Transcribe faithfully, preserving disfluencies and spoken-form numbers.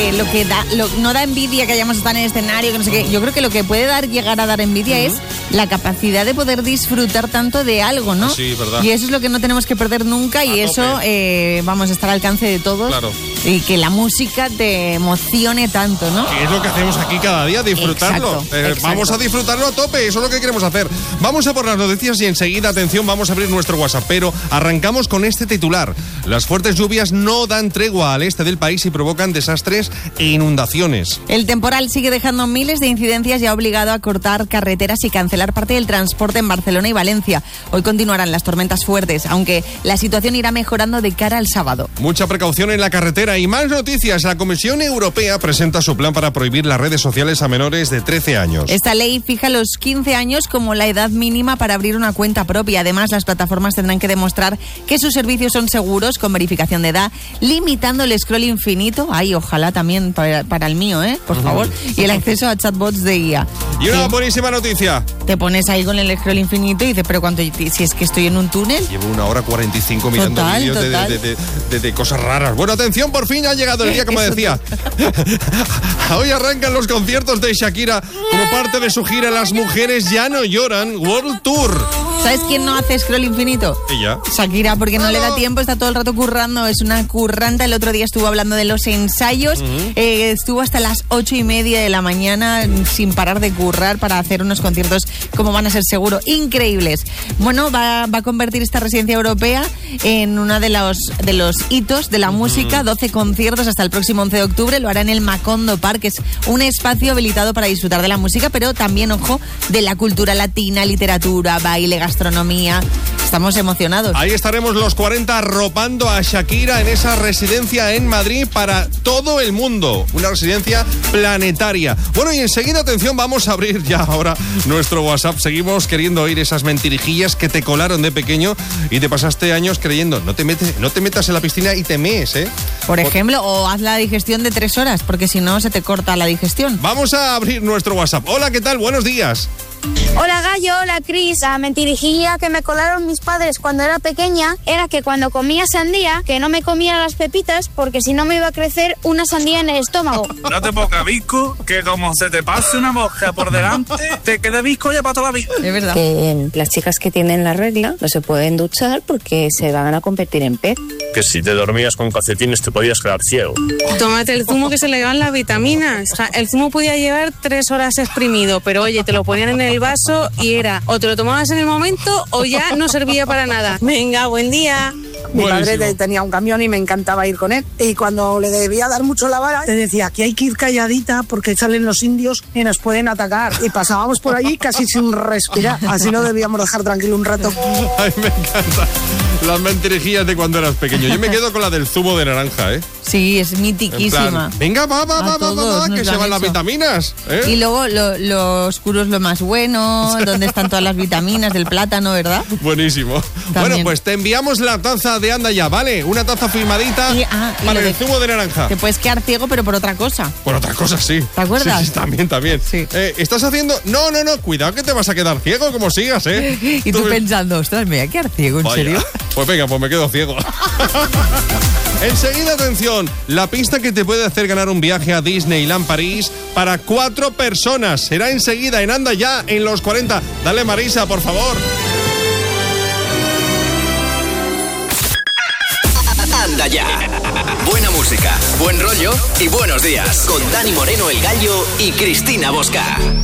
eh, lo que da, lo, no da envidia que hayamos estado en el escenario, que no sé qué. Yo creo que lo que puede dar, llegar a dar envidia uh-huh. es la capacidad de poder disfrutar tanto de algo, ¿no? Sí, verdad. Y eso es lo que no tenemos que perder nunca, y eso eh, vamos a estar al alcance de todos. Claro. Y que la música te emocione tanto, ¿no? Que es lo que hacemos aquí cada día, disfrutarlo. Exacto, eh, exacto. Vamos a disfrutarlo a tope, eso es lo que queremos hacer. Vamos a por las noticias y enseguida, atención, vamos a abrir nuestro WhatsApp. Pero arrancamos con este titular. Las fuertes lluvias no dan tregua al este del país y provocan desastres e inundaciones. El temporal sigue dejando miles de incidencias y ha obligado a cortar carreteras y cancelar parte del transporte en Barcelona y Valencia. Hoy continuarán las tormentas fuertes, aunque la situación irá mejorando de cara al sábado. Mucha precaución en la carretera y más noticias. La Comisión Europea presenta su plan para prohibir las redes sociales a menores de trece años. Esta ley fija los quince años como la edad mínima para abrir una cuenta propia. Además, las plataformas tendrán que demostrar que sus servicios son seguros con verificación de edad, limitando el scroll infinito. Ay, ojalá también para, para el mío, ¿eh? Por favor. Y el acceso a chatbots de I A. Y una sí. buenísima noticia. Te pones ahí con el scroll infinito y dices, pero ¿cuánto? Si es que estoy en un túnel. Llevo una hora cuarenta y cinco mirando total, vídeos de, de, de, de, de, de cosas raras. Bueno, atención, por fin ha llegado el día, como decía. Hoy arrancan los conciertos de Shakira como parte de su gira Las Mujeres Ya No Lloran World Tour. ¿Sabes quién no hace scroll infinito? Ella. Shakira, porque no, no le da tiempo, está todo el rato currando, es una curranta. El otro día estuvo hablando de los ensayos, uh-huh. eh, estuvo hasta las ocho y media de la mañana sin parar de currar para hacer unos conciertos como van a ser seguro increíbles. Bueno, va, va a convertir esta residencia europea en uno de los, de los hitos de la uh-huh. música, doce conciertos hasta el próximo once de octubre, lo hará en el Macondo Park, que es un espacio habilitado para disfrutar de la música, pero también, ojo, de la cultura latina, literatura, baile, gastronomía. Estamos emocionados. Ahí estaremos los cuarenta arropando a Shakira en esa residencia en Madrid para todo el mundo. Una residencia planetaria. Bueno, y enseguida, atención, vamos a abrir ya ahora nuestro WhatsApp. Seguimos queriendo oír esas mentirijillas que te colaron de pequeño y te pasaste años creyendo. No te metes, no te metas en la piscina y te mees, ¿eh? Por ejemplo, o haz la digestión de tres horas, porque si no se te corta la digestión. Vamos a abrir nuestro WhatsApp. Hola, ¿qué tal? Buenos días. Hola Gallo, hola Cris. La mentirijilla que me colaron mis padres cuando era pequeña era que cuando comía sandía, que no me comía las pepitas porque si no me iba a crecer una sandía en el estómago. No te pongas visco, que como se te pase una mosca por delante, te queda visco ya para toda la vida. Es verdad. Que las chicas que tienen la regla no se pueden duchar porque se van a convertir en pez. Que si te dormías con calcetines te podías quedar ciego. Tómate el zumo que se le van las vitaminas. O sea, el zumo podía llevar tres horas exprimido, pero oye, te lo ponían en el vaso y era o te lo tomabas en el momento o ya no servía para nada. Venga, buen día. Mi padre tenía un camión y me encantaba ir con él. Y cuando le debía dar mucho la vara, te decía que hay que ir calladita porque salen los indios y nos pueden atacar. Y pasábamos por allí casi sin respirar. Así lo debíamos dejar tranquilo un rato. Ay, me encanta. Las mentirijillas de cuando eras pequeño. Yo me quedo con la del zumo de naranja, ¿eh? Sí, es mitiquísima. Plan, venga, va, va, va, va, va, va, que se van las vitaminas, ¿eh? Y luego lo, lo oscuro es lo más bueno, donde están todas las vitaminas del plátano, ¿verdad? Buenísimo. También. Bueno, pues te enviamos la taza de Anda Ya, ¿vale? Una taza firmadita y, ah, y para el de, zumo de naranja. Te puedes quedar ciego, pero por otra cosa. Por otra cosa, sí. ¿Te acuerdas? Sí, sí, también, también. Sí. Eh, ¿Estás haciendo...? No, no, no, cuidado que te vas a quedar ciego como sigas, ¿eh? Y tú, tú pensando, ostras, me voy a quedar ciego, ¿en Vaya. serio? Pues venga, pues me quedo ciego. Enseguida, atención, la pista que te puede hacer ganar un viaje a Disneyland París para cuatro personas. Será enseguida en Anda Ya, en los cuarenta. Dale, Marisa, por favor. Anda Ya. Buena música, buen rollo y buenos días. Con Dani Moreno, El Gallo y Cristina Bosca.